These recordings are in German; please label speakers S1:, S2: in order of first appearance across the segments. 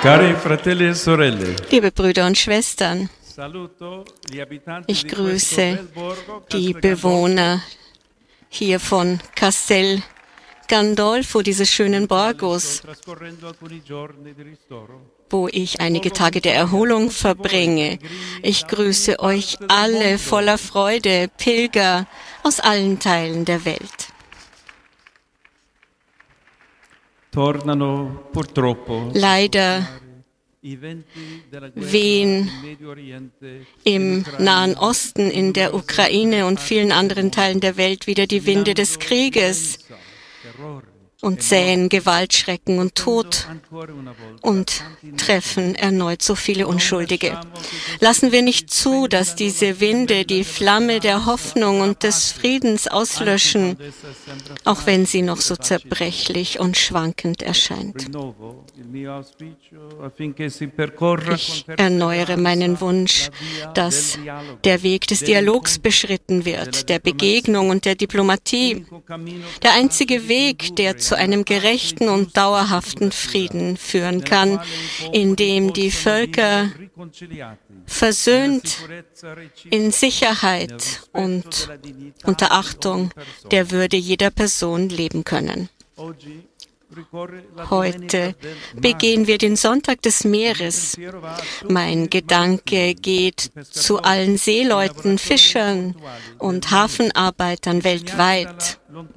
S1: Cari fratelli e sorelle,
S2: Liebe Brüder und Schwestern, ich grüße die Bewohner hier von Castel Gandolfo, dieses schönen Borgos, wo ich einige Tage der Erholung verbringe. Ich grüße euch alle voller Freude, Pilger aus allen Teilen der Welt. Leider wehen im Nahen Osten, in der Ukraine und vielen anderen Teilen der Welt wieder die Winde des Krieges und säen Gewalt, Schrecken und Tod und treffen erneut so viele Unschuldige. Lassen wir nicht zu, dass diese Winde die Flamme der Hoffnung und des Friedens auslöschen, auch wenn sie noch so zerbrechlich und schwankend erscheint. Ich erneuere meinen Wunsch, dass der Weg des Dialogs beschritten wird, der Begegnung und der Diplomatie. Der einzige Weg, der zu einem gerechten und dauerhaften Frieden führen kann, in dem die Völker versöhnt in Sicherheit und unter Achtung der Würde jeder Person leben können. Heute begehen wir den Sonntag des Meeres. Mein Gedanke geht zu allen Seeleuten, Fischern und Hafenarbeitern weltweit.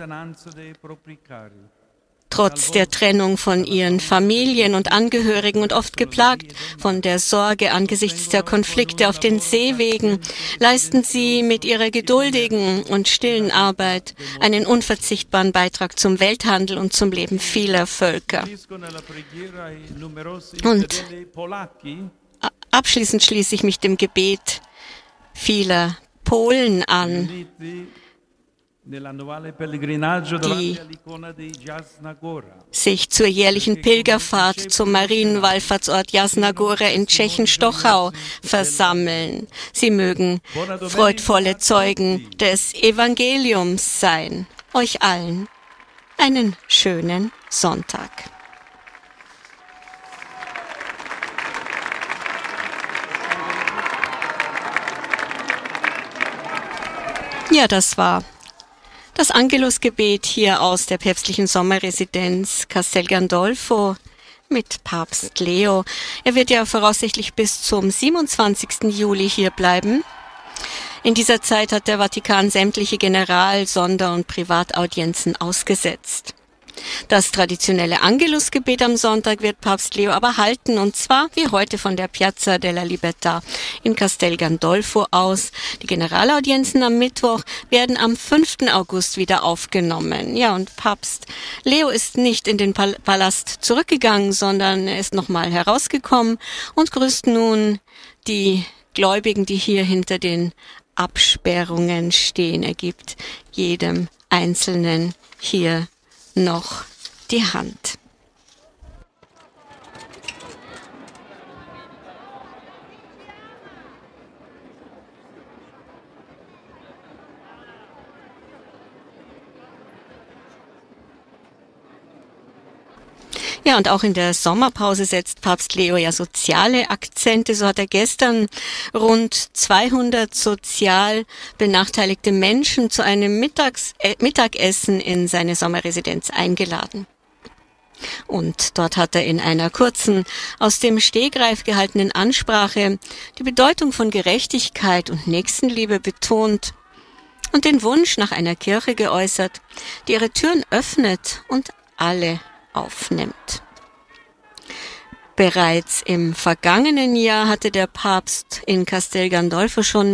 S2: Trotz der Trennung von ihren Familien und Angehörigen und oft geplagt von der Sorge angesichts der Konflikte auf den Seewegen, leisten sie mit ihrer geduldigen und stillen Arbeit einen unverzichtbaren Beitrag zum Welthandel und zum Leben vieler Völker. Und abschließend schließe ich mich dem Gebet vieler Polen an, die sich zur jährlichen Pilgerfahrt zum Marienwallfahrtsort Jasna Góra in Tschechen-Stochau versammeln. Sie mögen freudvolle Zeugen des Evangeliums sein. Euch allen einen schönen Sonntag. Ja, das war das Angelusgebet hier aus der päpstlichen Sommerresidenz Castel Gandolfo mit Papst Leo. Er wird ja voraussichtlich bis zum 27. Juli hier bleiben. In dieser Zeit hat der Vatikan sämtliche General-, Sonder- und Privataudienzen ausgesetzt. Das traditionelle Angelusgebet am Sonntag wird Papst Leo aber halten, und zwar wie heute von der Piazza della Libertà in Castel Gandolfo aus. Die Generalaudienzen am Mittwoch werden am 5. August wieder aufgenommen. Ja, und Papst Leo ist nicht in den Palast zurückgegangen, sondern er ist nochmal herausgekommen und grüßt nun die Gläubigen, die hier hinter den Absperrungen stehen. Er gibt jedem Einzelnen hier noch die Hand. Ja, und auch in der Sommerpause setzt Papst Leo ja soziale Akzente. So hat er gestern rund 200 sozial benachteiligte Menschen zu einem Mittagessen in seine Sommerresidenz eingeladen. Und dort hat er in einer kurzen, aus dem Stegreif gehaltenen Ansprache die Bedeutung von Gerechtigkeit und Nächstenliebe betont und den Wunsch nach einer Kirche geäußert, die ihre Türen öffnet und alle aufnimmt. Bereits im vergangenen Jahr hatte der Papst in Castel Gandolfo schon